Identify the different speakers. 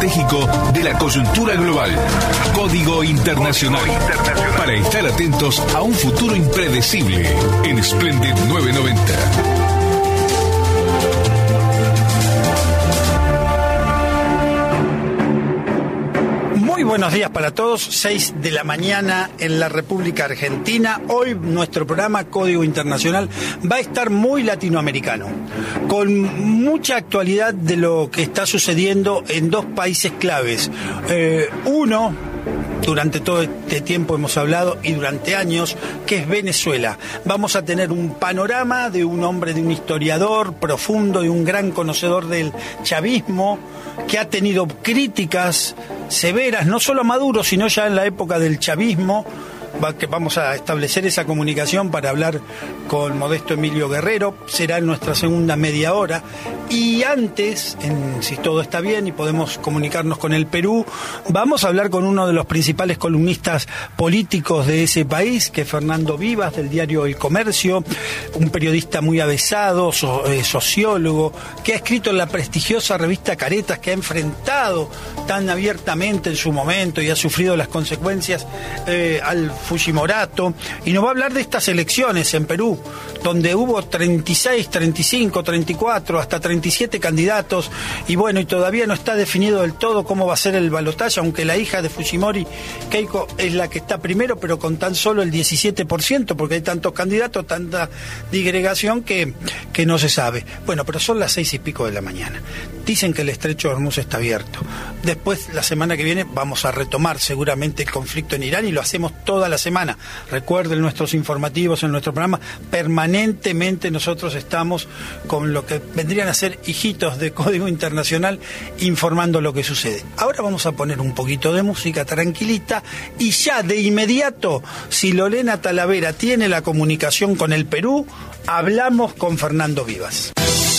Speaker 1: estratégico de la coyuntura global. Código Internacional. Para estar atentos a un futuro impredecible en Splendid 990.
Speaker 2: Muy buenos días para todos, 6 de la mañana en la República Argentina. Hoy nuestro programa Código Internacional va a estar muy latinoamericano, con mucha actualidad de lo que está sucediendo en dos países claves. Uno, durante todo este tiempo hemos hablado, y durante años, que es Venezuela. Vamos a tener un panorama de un hombre, de un historiador profundo y un gran conocedor del chavismo, que ha tenido críticas severas, no solo a Maduro, sino ya en la época del chavismo. Que vamos a establecer esa comunicación para hablar con Modesto Emilio Guerrero. Será en nuestra segunda media hora. Y antes, si todo está bien y podemos comunicarnos con el Perú, vamos a hablar con uno de los principales columnistas políticos de ese país, que es Fernando Vivas, del diario El Comercio, un periodista muy avesado, sociólogo, que ha escrito en la prestigiosa revista Caretas, que ha enfrentado tan abiertamente en su momento y ha sufrido las consecuencias al Fujimorato, y nos va a hablar de estas elecciones en Perú, donde hubo 36, 35, 34, hasta 37 candidatos, y bueno, y todavía no está definido del todo cómo va a ser el balotaje, aunque la hija de Fujimori, Keiko, es la que está primero, pero con tan solo el 17%, porque hay tantos candidatos, tanta digregación que no se sabe. Bueno, pero son las 6 y pico de la mañana. Dicen que el estrecho de Hormuz está abierto. Después, la semana que viene, vamos a retomar seguramente el conflicto en Irán, y lo hacemos toda la semana. Recuerden nuestros informativos en nuestro programa. Permanentemente nosotros estamos con lo que vendrían a ser hijitos de Código Internacional, informando lo que sucede. Ahora vamos a poner un poquito de música tranquilita, y ya de inmediato, si Lorena Talavera tiene la comunicación con el Perú, hablamos con Fernando Vivas.